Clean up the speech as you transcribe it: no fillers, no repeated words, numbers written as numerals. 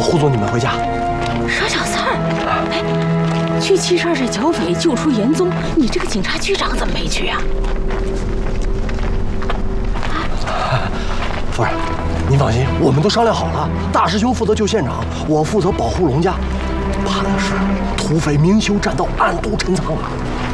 护送你们回家。 说小四儿，哎，去7十2寨剿匪救出严嵩，你这个警察局长怎么没去啊？ 夫人，您放心，我们都商量好了，大师兄负责救现场，我负责保护龙家。怕的是土匪明修栈道，暗度陈仓啊！